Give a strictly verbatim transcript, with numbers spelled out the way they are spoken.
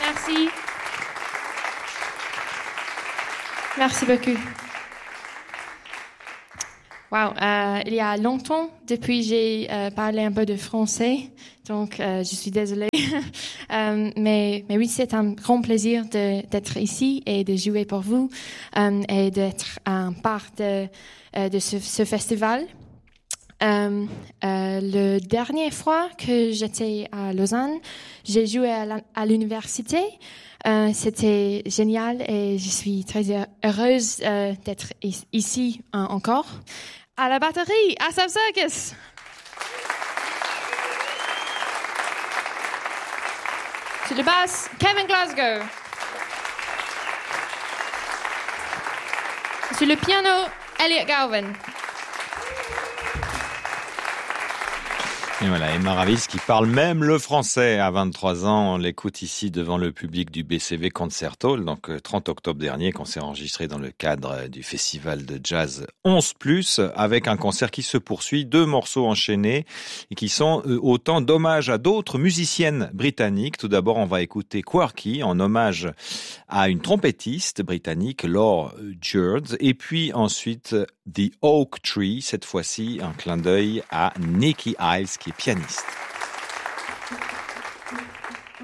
Merci. Merci beaucoup. Wow, euh, il y a longtemps depuis j'ai euh, parlé un peu de français, donc euh, je suis désolée. euh, mais, mais oui, c'est un grand plaisir de, d'être ici et de jouer pour vous euh, et d'être un part de, euh, de ce, ce festival. Euh, euh, le dernier fois que j'étais à Lausanne, j'ai joué à, la, à l'université. Euh, c'était génial et je suis très heureuse euh, d'être ici euh, encore. À la batterie, Asaph Circus. Sur le basse, Kevin Glasgow. Sur le piano, Elliot Galvin. Et voilà, Emma Ravis qui parle même le français à vingt-trois ans. On l'écoute ici devant le public du B C V Concert Hall, donc trente octobre dernier, concert enregistré dans le cadre du festival de jazz onze plus, avec un concert qui se poursuit, deux morceaux enchaînés et qui sont autant d'hommages à d'autres musiciennes britanniques. Tout d'abord, on va écouter Quirky en hommage à une trompettiste britannique, Laura Jurd, et puis ensuite The Oak Tree, cette fois-ci un clin d'œil à Nicky Hiles qui est pianiste.